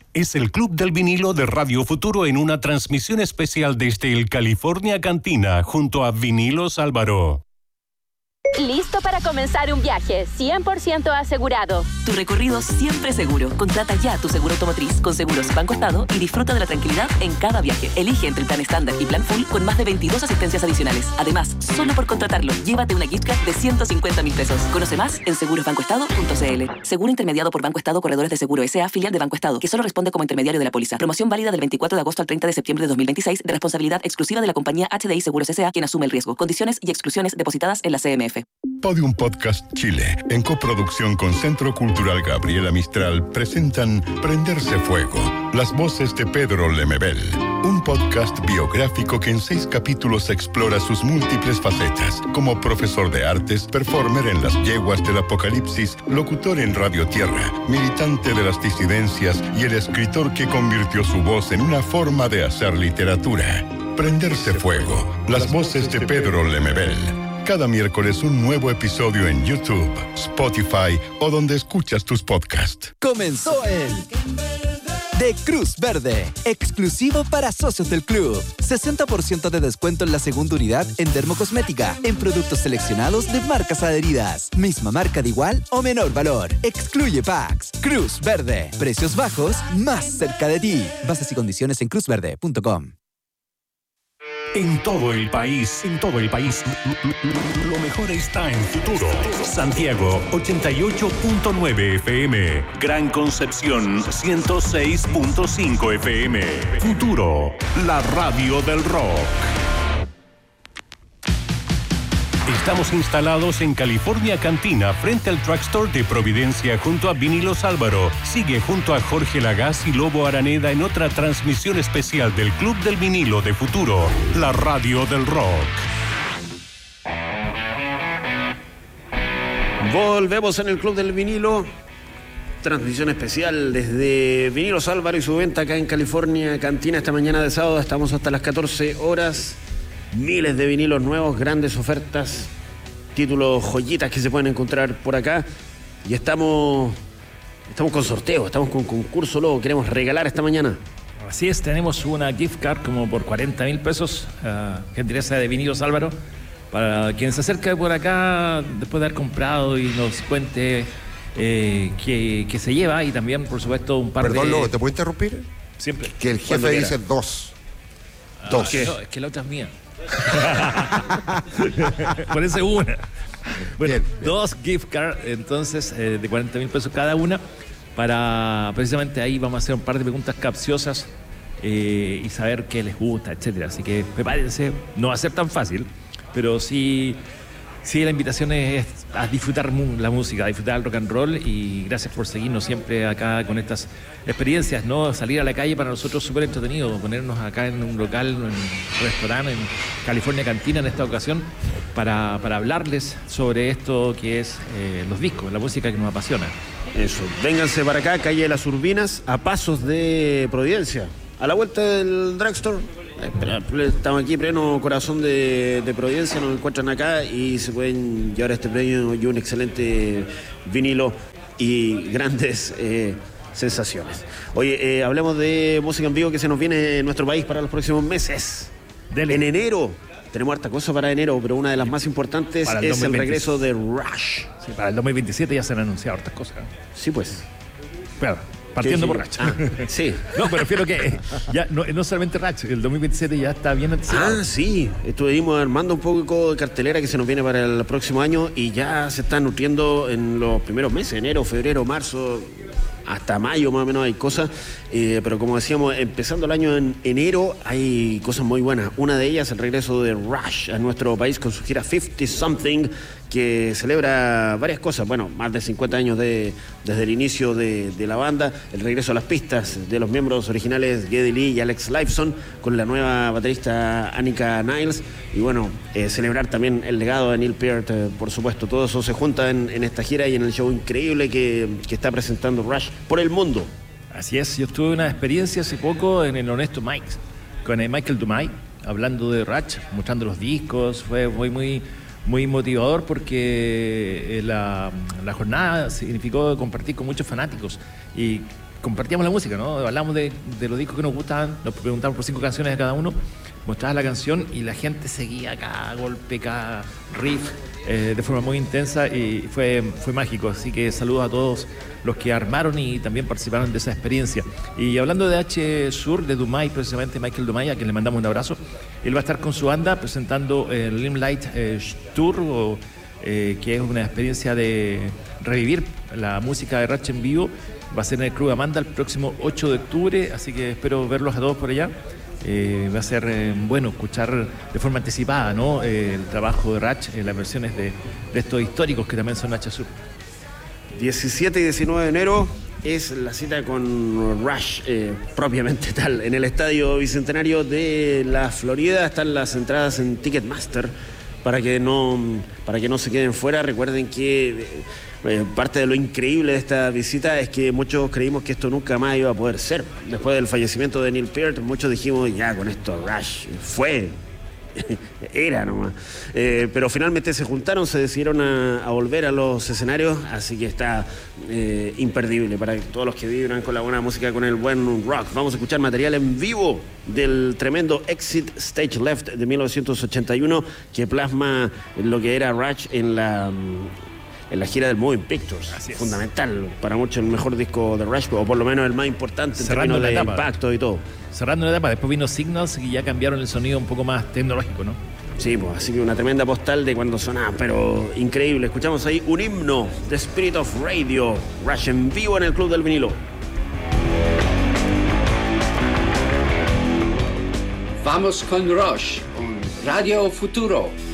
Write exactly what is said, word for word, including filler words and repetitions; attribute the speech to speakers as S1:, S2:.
S1: Es el Club del Vinilo de Radio Futuro en una transmisión especial desde el California Cantina junto a Vinilos Álvaro.
S2: Listo para comenzar un viaje, cien por ciento asegurado.
S3: Tu recorrido siempre seguro. Contrata ya tu seguro automotriz con Seguros Banco Estado y disfruta de la tranquilidad en cada viaje. Elige entre el plan estándar y plan full con más de veintidós asistencias adicionales. Además, solo por contratarlo, llévate una gift card de ciento cincuenta mil pesos. Conoce más en seguros banco estado punto c l. Seguro intermediado por Banco Estado Corredores de Seguro S A, filial de Banco Estado, que solo responde como intermediario de la póliza. Promoción válida del veinticuatro de agosto al treinta de septiembre de dos mil veintiséis, de responsabilidad exclusiva de la compañía H D I Seguros S A, quien asume el riesgo. Condiciones y exclusiones depositadas en la C M F.
S4: Podium Podcast Chile, en coproducción con Centro Cultural Gabriela Mistral, presentan Prenderse Fuego, las voces de Pedro Lemebel, un podcast biográfico que en seis capítulos explora sus múltiples facetas, como profesor de artes, performer en las yeguas del apocalipsis, locutor en Radio Tierra, militante de las disidencias y el escritor que convirtió su voz en una forma de hacer literatura. Prenderse Fuego, las voces de Pedro Lemebel. Cada miércoles un nuevo episodio en YouTube, Spotify o donde escuchas tus podcasts.
S5: Comenzó el de Cruz Verde, exclusivo para socios del club. sesenta por ciento de descuento en la segunda unidad en dermocosmética, en productos seleccionados de marcas adheridas. Misma marca de igual o menor valor. Excluye packs. Cruz Verde. Precios bajos, más cerca de ti. Bases y condiciones en cruz verde punto com.
S1: En todo el país, en todo el país, lo mejor está en Futuro. Santiago, ochenta y ocho punto nueve F M. Gran Concepción, ciento seis punto cinco F M. Futuro, la radio del rock. Estamos instalados en California Cantina, frente al Drugstore de Providencia, junto a Vinilos Álvaro. Sigue junto a Jorge Lagaz y Lobo Araneda en otra transmisión especial del Club del Vinilo de Futuro, la radio del rock.
S6: Volvemos en el Club del Vinilo. Transmisión especial desde Vinilos Álvaro y su venta acá en California Cantina. Esta mañana de sábado estamos hasta las catorce horas. Miles de vinilos nuevos, grandes ofertas, títulos, joyitas que se pueden encontrar por acá. Y estamos, estamos con sorteo, estamos con concurso, luego queremos regalar esta mañana.
S7: Así es, tenemos una gift card como por cuarenta mil pesos, uh, gentileza de Vinilos Álvaro, para quien se acerque por acá después de haber comprado y nos cuente eh, qué, qué se lleva, y también, por supuesto, un par
S8: Perdón,
S7: de...
S8: Perdón, Lobo, ¿te puedo interrumpir?
S7: Siempre.
S8: Que el jefe dice dos.
S7: Ah,
S8: dos.
S7: No, es que la otra es mía. Por eso una. Bueno, bien, bien. Dos gift cards, entonces, eh, de cuarenta mil pesos cada una, para precisamente ahí vamos a hacer un par de preguntas capciosas eh, y saber qué les gusta, etcétera. Así que prepárense, no va a ser tan fácil, pero sí, sí la invitación es a disfrutar la música, a disfrutar el rock and roll, y gracias por seguirnos siempre acá con estas experiencias, ¿no? Salir a la calle para nosotros súper entretenido, ponernos acá en un local, en un restaurante, en California Cantina en esta ocasión, para, para hablarles sobre esto que es eh, los discos, la música que nos apasiona.
S6: Eso, vénganse para acá, calle de las Urbinas, a pasos de Providencia, a la vuelta del Drugstore. Estamos aquí, pleno corazón de, de Providencia, nos encuentran acá y se pueden llevar este premio y un excelente vinilo y grandes eh, sensaciones. Oye, eh, hablemos de música en vivo que se nos viene en nuestro país para los próximos meses. Dele. En enero, tenemos harta cosa para enero, pero una de las más importantes el es el regreso de Rush.
S7: Sí, para el dos mil veintisiete ya se han anunciado hartas cosas.
S6: Sí, pues.
S7: Claro. Partiendo por Ratch.
S6: Ah, sí.
S7: No, me refiero que ya no, no solamente Ratch, el dos mil veintisiete ya está bien anticipado.
S6: Ah, sí. Estuvimos armando un poco de cartelera que se nos viene para el próximo año y ya se está nutriendo en los primeros meses, enero, febrero, marzo, hasta mayo más o menos hay cosas. Eh, pero como decíamos, empezando el año en enero hay cosas muy buenas. Una de ellas, el regreso de Rush a nuestro país con su gira cincuenta something, que celebra varias cosas. Bueno, más de cincuenta años de, desde el inicio de, de la banda, el regreso a las pistas de los miembros originales Geddy Lee y Alex Lifeson, con la nueva baterista Annika Niles, y bueno, eh, celebrar también el legado de Neil Peart, eh, por supuesto. Todo eso se junta en, en esta gira y en el show increíble que, que está presentando Rush por el mundo.
S7: Así es, yo tuve una experiencia hace poco en el Honesto Mike con el Michael Dumais, hablando de Rush, mostrando los discos. Fue muy, muy, muy motivador porque la, la jornada significó compartir con muchos fanáticos y compartíamos la música, ¿no? Hablamos de, de los discos que nos gustaban, nos preguntamos por cinco canciones de cada uno, mostrabas la canción y la gente seguía cada golpe, cada riff eh, de forma muy intensa y fue, fue mágico. Así que saludos a todos los que armaron y también participaron de esa experiencia. Y hablando de H Sur, de Dumay, precisamente Michael Dumay, a quien le mandamos un abrazo, él va a estar con su banda presentando el Limelight eh, Tour, o, eh, que es una experiencia de revivir la música de Ratch en vivo. Va a ser en el Club Amanda el próximo ocho de octubre, así que espero verlos a todos por allá. Eh, va a ser eh, bueno escuchar de forma anticipada, ¿no? eh, el trabajo de Ratch en las versiones de, de estos históricos que también son H Sur.
S6: diecisiete y diecinueve de enero es la cita con Rush, eh, propiamente tal, en el Estadio Bicentenario de la Florida. Están las entradas en Ticketmaster para que no, para que no se queden fuera. Recuerden que eh, parte de lo increíble de esta visita es que muchos creímos que esto nunca más iba a poder ser. Después del fallecimiento de Neil Peart, muchos dijimos, ya con esto Rush fue, era nomás. Eh, pero finalmente se juntaron, se decidieron a, a volver a los escenarios, así que está eh, imperdible para todos los que vibran con la buena música, con el buen rock. Vamos a escuchar material en vivo del tremendo Exit Stage Left de mil novecientos ochenta y uno, que plasma lo que era Rush en la... en la gira del Moving Pictures. Así es. Fundamental, para muchos el mejor disco de Rush, o por lo menos el más importante en términos de impacto y todo.
S7: Cerrando la etapa, después vino Signals y ya cambiaron el sonido un poco más tecnológico, ¿no?
S6: Sí, pues así que una tremenda postal de cuando sonaba, pero increíble. Escuchamos ahí un himno de Spirit of Radio, Rush en vivo en el Club del Vinilo.
S9: Vamos con Rush, on Radio Futuro.